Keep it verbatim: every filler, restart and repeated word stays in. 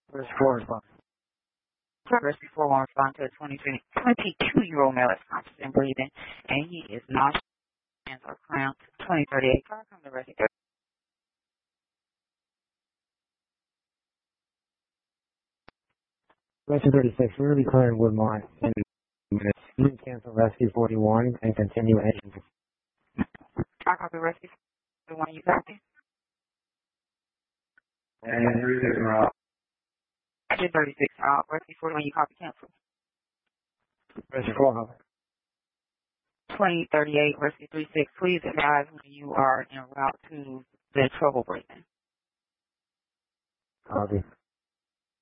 Where's four respond? Rescue four one respond to a twenty-two-year-old male that's conscious and breathing, and he is nauseous, hands are cramped. twenty thirty-eight, car come to rescue. Rescue thirty-six, we're declaring Woodmont in minutes. You can cancel Rescue forty-one and continue engine. I copy Rescue forty-one, you copy? And we're out. Rescue thirty-six, uh, Rescue forty-one, you copy, cancel. Rescue four. twenty thirty-eight, Rescue thirty-six, please advise when you are en route to the trouble breaking. Copy.